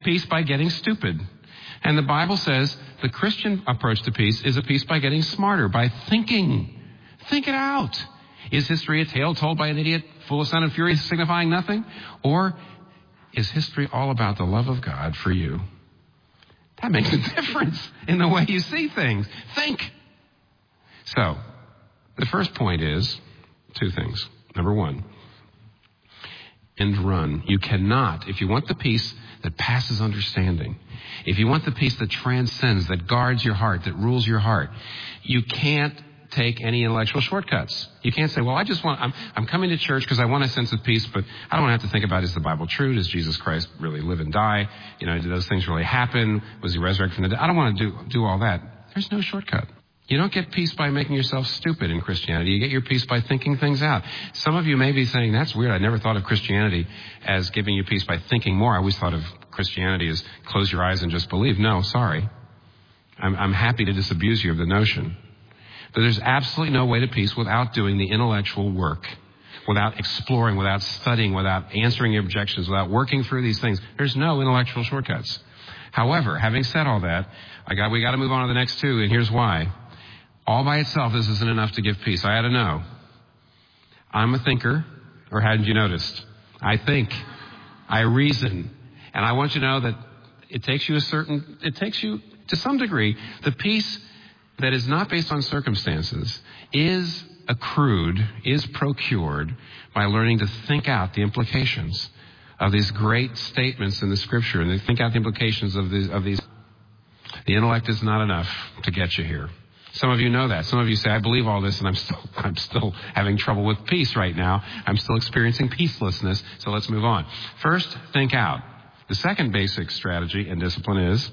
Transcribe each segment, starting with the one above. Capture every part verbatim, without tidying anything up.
peace by getting stupid. And the Bible says the Christian approach to peace is a peace by getting smarter, by thinking. Think it out. Is history a tale told by an idiot, full of sound and fury, signifying nothing? Or is history all about the love of God for you? That makes a difference in the way you see things. Think. So, the first point is two things. Number one, and run. You cannot, if you want the peace that passes understanding, if you want the peace that transcends, that guards your heart, that rules your heart, you can't take any intellectual shortcuts. You can't say, well, I just want, I'm, I'm coming to church because I want a sense of peace, but I don't have to think about, is the Bible true? Does Jesus Christ really live and die? You know, do those things really happen? Was he resurrected from the dead? I don't want to do, do all that. There's no shortcut. You don't get peace by making yourself stupid in Christianity. You get your peace by thinking things out. Some of you may be saying, that's weird. I never thought of Christianity as giving you peace by thinking more. I always thought of Christianity as close your eyes and just believe. No, sorry. I'm, I'm happy to disabuse you of the notion. But there's absolutely no way to peace without doing the intellectual work, without exploring, without studying, without answering your objections, without working through these things. There's no intellectual shortcuts. However, having said all that, I got, we got to move on to the next two, and here's why. All by itself, this isn't enough to give peace. I had to know. I'm a thinker, or hadn't you noticed? I think. I reason. And I want you to know that it takes you a certain, it takes you, to some degree, the peace that is not based on circumstances is accrued, is procured by learning to think out the implications of these great statements in the Scripture, and to think out the implications of these, of these. The intellect is not enough to get you here. Some of you know that. Some of you say, I believe all this, and I'm still, I'm still having trouble with peace right now. I'm still experiencing peacelessness, so let's move on. First, think out. The second basic strategy and discipline is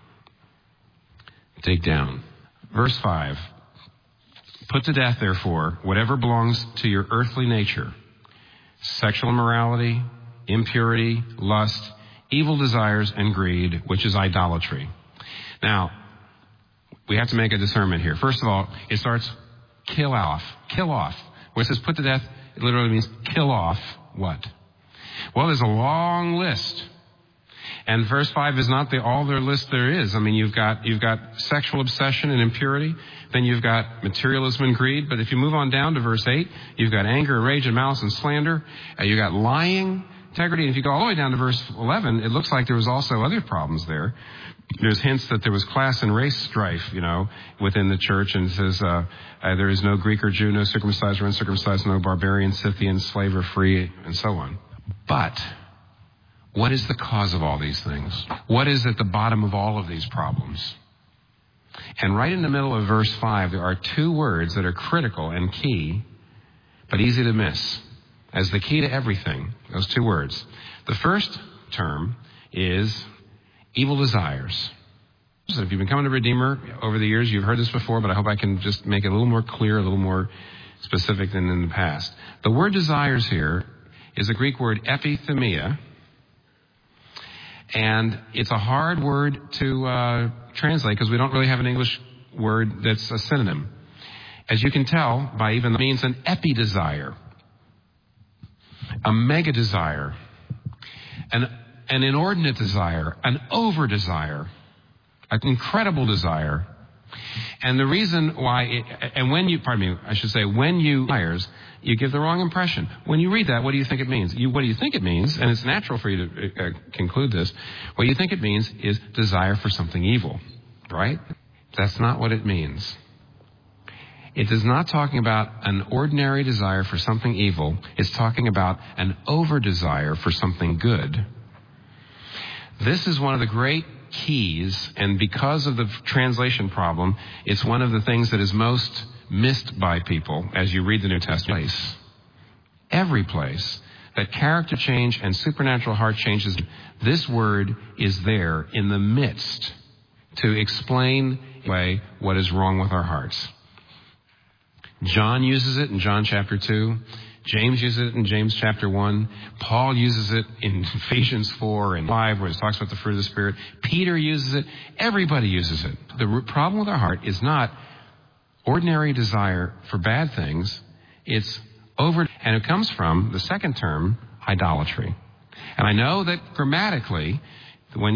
dig down. Verse five, put to death, therefore, whatever belongs to your earthly nature, sexual immorality, impurity, lust, evil desires, and greed, which is idolatry. Now, we have to make a discernment here. First of all, it starts kill off. Kill off. When it says put to death, it literally means kill off what? Well, there's a long list. And verse five is not the all their list there is. I mean, you've got you've got sexual obsession and impurity. Then you've got materialism and greed. But if you move on down to verse eight, you've got anger, rage, and malice and slander. Uh, you've got lying, integrity. And if you go all the way down to verse eleven, it looks like there was also other problems there. There's hints that there was class and race strife, you know, within the church. And it says uh, uh, there is no Greek or Jew, no circumcised or uncircumcised, no barbarian, Scythian, slave or free, and so on. But what is the cause of all these things? What is at the bottom of all of these problems? And right in the middle of verse five, there are two words that are critical and key, but easy to miss as the key to everything. Those two words. The first term is evil desires. So if you've been coming to Redeemer over the years, you've heard this before, but I hope I can just make it a little more clear, a little more specific than in the past. The word desires here is a Greek word epithumia, and it's a hard word to uh, translate because we don't really have an English word that's a synonym. As you can tell by even the means, an epi-desire, a mega-desire, an An inordinate desire, an over-desire, an incredible desire. And the reason why, it, and when you, pardon me, I should say, when you desires, you give the wrong impression. When you read that, what do you think it means? You, what do you think it means? And it's natural for you to uh, conclude this. What you think it means is desire for something evil, right? That's not what it means. It is not talking about an ordinary desire for something evil. It's talking about an over-desire for something good. This is one of the great keys, and because of the translation problem, it's one of the things that is most missed by people as you read the New Testament. Place, every place that character change and supernatural heart changes, this word is there in the midst to explain away what is wrong with our hearts. John uses it in John chapter two. James uses it in James chapter one. Paul uses it in Ephesians four and five, where it talks about the fruit of the Spirit. Peter uses it. Everybody uses it. The problem with our heart is not ordinary desire for bad things. It's over, and it comes from the second term, idolatry. And I know that grammatically,